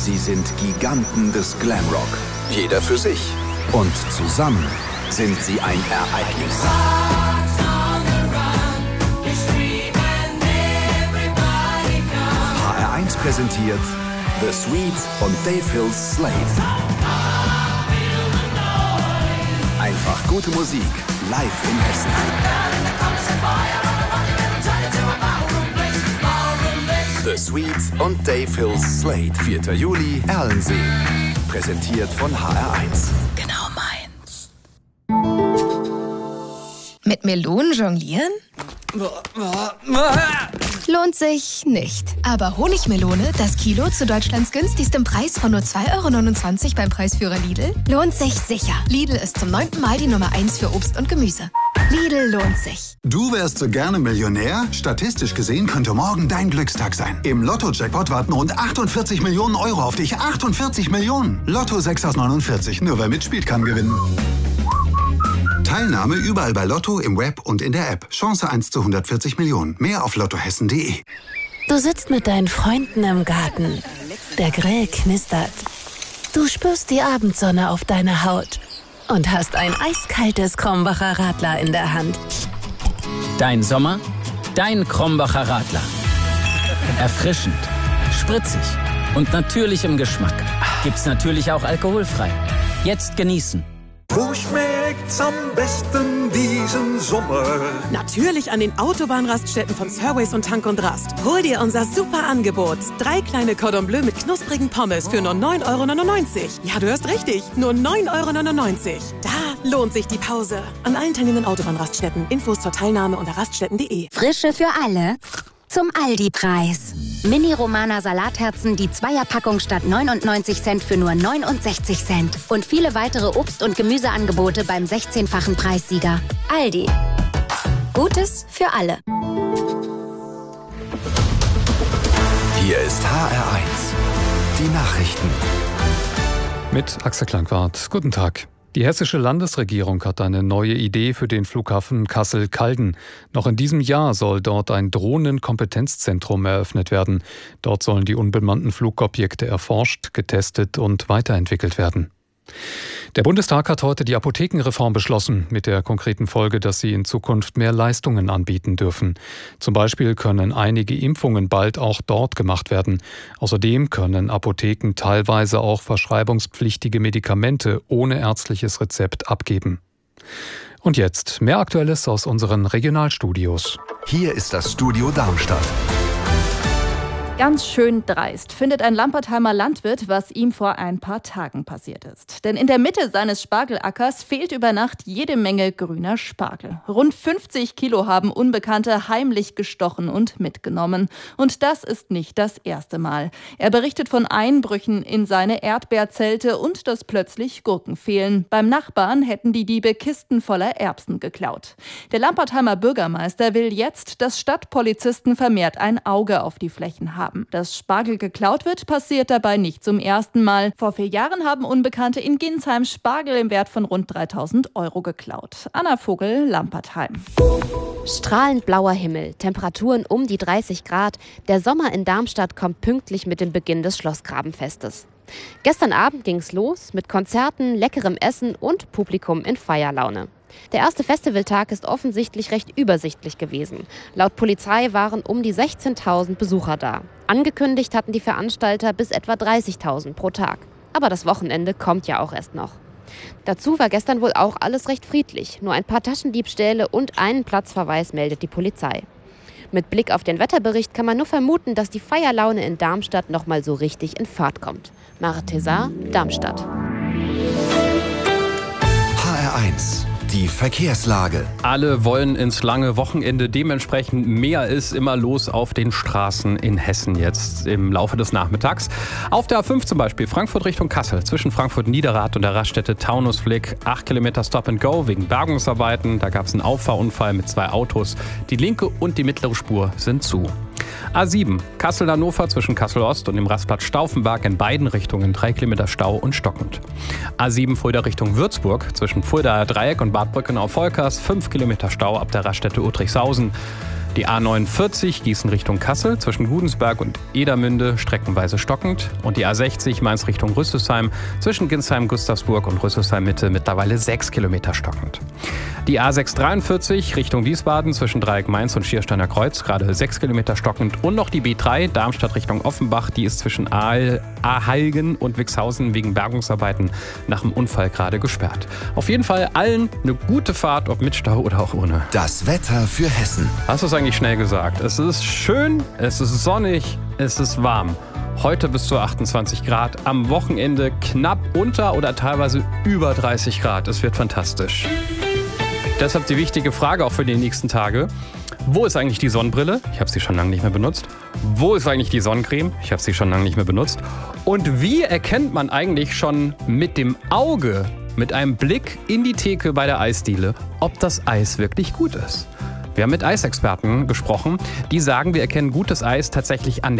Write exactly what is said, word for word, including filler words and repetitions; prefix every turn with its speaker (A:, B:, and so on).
A: Sie sind Giganten des Glamrock. Jeder für sich. Und zusammen sind sie ein Ereignis. H R eins präsentiert The Sweet und Dave Hills Slate. Einfach gute Musik, live in Hessen. The Sweet und Dave Hills Slate. vierter Juli, Erlensee. Präsentiert von H R eins.
B: Genau meins. Mit Melonen jonglieren? Lohnt sich nicht. Aber Honigmelone, das Kilo zu Deutschlands günstigstem Preis von nur zwei Euro neunundzwanzig beim Preisführer Lidl, lohnt sich sicher. Lidl ist zum neunten Mal die Nummer eins für Obst und Gemüse. Lidl lohnt sich.
C: Du wärst so gerne Millionär? Statistisch gesehen könnte morgen dein Glückstag sein. Im Lotto-Jackpot warten rund achtundvierzig Millionen Euro auf dich. achtundvierzig Millionen! Lotto sechs aus neunundvierzig. Nur wer mitspielt, kann gewinnen. Teilnahme überall bei Lotto, im Web und in der App. Chance eins zu hundertvierzig Millionen. Mehr auf lottohessen punkt de.
D: Du sitzt mit deinen Freunden im Garten. Der Grill knistert. Du spürst die Abendsonne auf deiner Haut und hast ein eiskaltes Krombacher Radler in der Hand.
E: Dein Sommer, dein Krombacher Radler. Erfrischend, spritzig und natürlich im Geschmack. Gibt's natürlich auch alkoholfrei. Jetzt genießen.
F: Wo schmeckt's am besten diesen Sommer?
G: Natürlich an den Autobahnraststätten von Surways und Tank und Rast. Hol dir unser super Angebot. Drei kleine Cordon Bleu mit knusprigen Pommes für nur neun Euro neunundneunzig. Ja, du hörst richtig. Nur neun Euro neunundneunzig. Da lohnt sich die Pause. An allen teilnehmenden Autobahnraststätten. Infos zur Teilnahme unter raststätten punkt de.
H: Frische für alle. Zum Aldi-Preis. Mini-Romana Salatherzen, die Zweierpackung statt neunundneunzig Cent für nur neunundsechzig Cent. Und viele weitere Obst- und Gemüseangebote beim sechzehnfachen Preissieger. Aldi. Gutes für alle.
A: Hier ist H R eins. Die Nachrichten.
I: Mit Axel Klangwart. Guten Tag. Die hessische Landesregierung hat eine neue Idee für den Flughafen Kassel-Calden. Noch in diesem Jahr soll dort ein Drohnenkompetenzzentrum eröffnet werden. Dort sollen die unbemannten Flugobjekte erforscht, getestet und weiterentwickelt werden. Der Bundestag hat heute die Apothekenreform beschlossen, mit der konkreten Folge, dass sie in Zukunft mehr Leistungen anbieten dürfen. Zum Beispiel können einige Impfungen bald auch dort gemacht werden. Außerdem können Apotheken teilweise auch verschreibungspflichtige Medikamente ohne ärztliches Rezept abgeben. Und jetzt mehr Aktuelles aus unseren Regionalstudios.
A: Hier ist das Studio Darmstadt.
J: Ganz schön dreist findet ein Lampertheimer Landwirt, was ihm vor ein paar Tagen passiert ist. Denn in der Mitte seines Spargelackers fehlt über Nacht jede Menge grüner Spargel. Rund fünfzig Kilo haben Unbekannte heimlich gestochen und mitgenommen. Und das ist nicht das erste Mal. Er berichtet von Einbrüchen in seine Erdbeerzelte und dass plötzlich Gurken fehlen. Beim Nachbarn hätten die Diebe Kisten voller Erbsen geklaut. Der Lampertheimer Bürgermeister will jetzt, dass Stadtpolizisten vermehrt ein Auge auf die Flächen haben. Dass Spargel geklaut wird, passiert dabei nicht zum ersten Mal. Vor vier Jahren haben Unbekannte in Ginsheim Spargel im Wert von rund dreitausend Euro geklaut. Anna Vogel, Lampertheim.
K: Strahlend blauer Himmel, Temperaturen um die dreißig Grad. Der Sommer in Darmstadt kommt pünktlich mit dem Beginn des Schlossgrabenfestes. Gestern Abend ging's los mit Konzerten, leckerem Essen und Publikum in Feierlaune. Der erste Festivaltag ist offensichtlich recht übersichtlich gewesen. Laut Polizei waren um die sechzehntausend Besucher da. Angekündigt hatten die Veranstalter bis etwa dreißigtausend pro Tag. Aber das Wochenende kommt ja auch erst noch. Dazu war gestern wohl auch alles recht friedlich. Nur ein paar Taschendiebstähle und einen Platzverweis meldet die Polizei. Mit Blick auf den Wetterbericht kann man nur vermuten, dass die Feierlaune in Darmstadt noch mal so richtig in Fahrt kommt. Mare Thézard, Darmstadt.
A: H R eins. Die Verkehrslage.
L: Alle wollen ins lange Wochenende. Dementsprechend mehr ist immer los auf den Straßen in Hessen jetzt im Laufe des Nachmittags. Auf der A fünf zum Beispiel, Frankfurt Richtung Kassel, zwischen Frankfurt-Niederrad und der Raststätte Taunusflick. acht Kilometer Stop and Go wegen Bergungsarbeiten. Da gab es einen Auffahrunfall mit zwei Autos. Die linke und die mittlere Spur sind zu. A sieben, Kassel-Hannover zwischen Kassel-Ost und dem Rastplatz Stauffenberg in beiden Richtungen drei Kilometer Stau und stockend. A sieben Fulda Richtung Würzburg zwischen Fuldaer Dreieck und Bad Brückenau-Volkers fünf Kilometer Stau ab der Raststätte Uttrichshausen. Die A neunundvierzig Gießen Richtung Kassel zwischen Gudensberg und Edermünde streckenweise stockend. Und die A sechzig Mainz Richtung Rüsselsheim zwischen Ginsheim, Gustavsburg und Rüsselsheim Mitte mittlerweile sechs Kilometer stockend. Die A sechshundertdreiundvierzig Richtung Wiesbaden zwischen Dreieck Mainz und Schiersteiner Kreuz gerade sechs Kilometer stockend. Und noch die B drei Darmstadt Richtung Offenbach, die ist zwischen Ahalgen und Wixhausen wegen Bergungsarbeiten nach dem Unfall gerade gesperrt. Auf jeden Fall allen eine gute Fahrt, ob mit Stau oder auch ohne.
A: Das Wetter für Hessen.
L: Hast du es eigentlich schnell gesagt? Es ist schön, es ist sonnig, es ist warm. Heute bis zu achtundzwanzig Grad, am Wochenende knapp unter oder teilweise über dreißig Grad. Es wird fantastisch. Deshalb die wichtige Frage auch für die nächsten Tage. Wo ist eigentlich die Sonnenbrille? Ich habe sie schon lange nicht mehr benutzt. Wo ist eigentlich die Sonnencreme? Ich habe sie schon lange nicht mehr benutzt. Und wie erkennt man eigentlich schon mit dem Auge, mit einem Blick in die Theke bei der Eisdiele, ob das Eis wirklich gut ist? Wir haben mit Eisexperten gesprochen, die sagen, wir erkennen gutes Eis tatsächlich an der